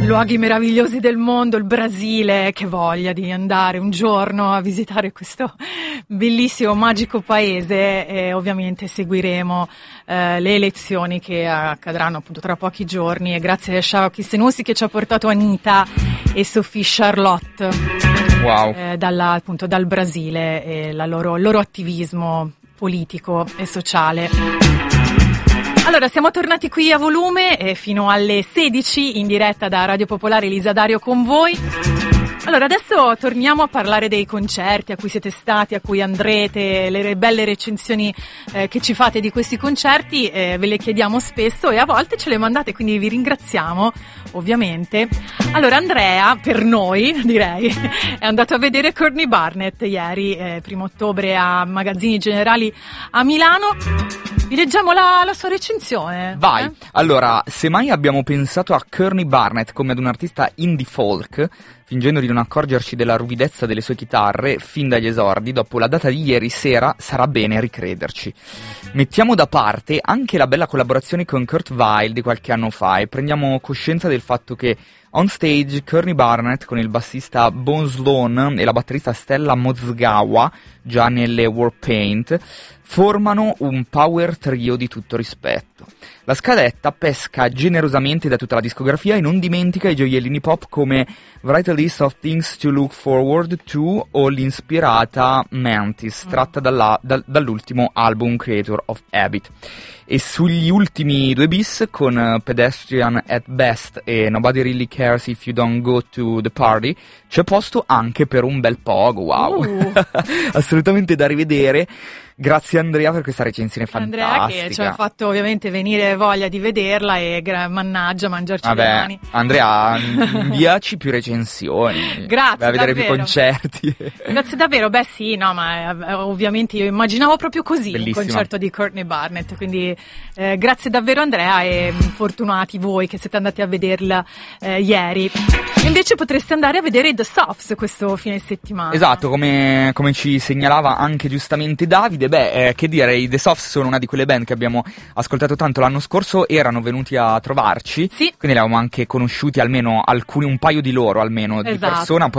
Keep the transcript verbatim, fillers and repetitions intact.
Luoghi meravigliosi del mondo, il Brasile, che voglia di andare un giorno a visitare questo bellissimo, magico paese, e ovviamente seguiremo eh, le elezioni che accadranno appunto tra pochi giorni, e grazie a Sciauchi Senussi che ci ha portato Anita e Sophie Charlotte wow. eh, dalla, appunto, dal Brasile, e la loro, il loro attivismo politico e sociale. Allora, siamo tornati qui a volume eh, fino alle sedici in diretta da Radio Popolare. Elisa Dario con voi. Allora, adesso torniamo a parlare dei concerti a cui siete stati, a cui andrete, le belle recensioni eh, che ci fate di questi concerti, eh, ve le chiediamo spesso e a volte ce le mandate, quindi vi ringraziamo, ovviamente. Allora, Andrea, per noi, direi, è andato a vedere Courtney Barnett ieri, eh, primo ottobre, a Magazzini Generali a Milano. Vi leggiamo la, la sua recensione. Vai. Eh? Allora, se mai abbiamo pensato a Courtney Barnett come ad un artista indie folk, fingendo di non accorgerci della ruvidezza delle sue chitarre fin dagli esordi, dopo la data di ieri sera sarà bene ricrederci. Mettiamo da parte anche la bella collaborazione con Kurt Weill di qualche anno fa e prendiamo coscienza del fatto che on stage Courtney Barnett con il bassista Bones Sloan e la batterista Stella Mozgawa, già nelle Warpaint, formano un power trio di tutto rispetto. La scaletta pesca generosamente da tutta la discografia e non dimentica i gioiellini pop come Write a List of Things to Look Forward to o l'inspirata Mantis, tratta dalla, da, dall'ultimo album Creator of Habit. E sugli ultimi due bis, con Pedestrian at Best e Nobody Really Cares If You Don't Go to the Party, c'è posto anche per un bel pogo, wow! Uh. Assolutamente da rivedere. Grazie Andrea per questa recensione fantastica. Andrea che ci ha fatto ovviamente venire voglia di vederla e gra- mannaggia mangiarci Vabbè, le mani. Andrea, inviaci più recensioni. Grazie, vai a vedere davvero. più concerti. Grazie davvero, beh sì, no, ma eh, ovviamente io immaginavo proprio così Bellissima. un concerto di Courtney Barnett, quindi eh, grazie davvero Andrea e fortunati voi che siete andati a vederla eh, ieri. Invece potreste andare a vedere i The Softs questo fine settimana. Esatto, come, come ci segnalava anche giustamente Davide, beh, eh, che dire, i The Softs sono una di quelle band che abbiamo ascoltato tanto l'anno scorso, erano venuti a trovarci, sì. Quindi li avevamo anche conosciuti almeno alcuni, un paio di loro almeno, esatto. di persona.